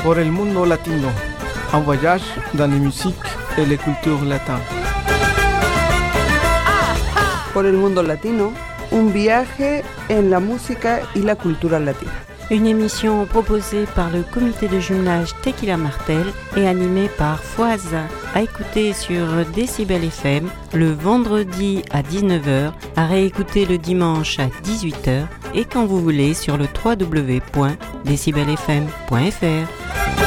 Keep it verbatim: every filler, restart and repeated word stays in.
Por el mundo latino, un voyage dans les musiques et les cultures latines. Por el mundo latino, un viaje en la música y la cultura latina. Une émission proposée par le comité de jumelage Tequila Martel et animée par Foise, à écouter sur Décibel F M le vendredi à dix-neuf heures, à réécouter le dimanche à dix-huit heures et quand vous voulez sur le w w w point décibel f m point f r.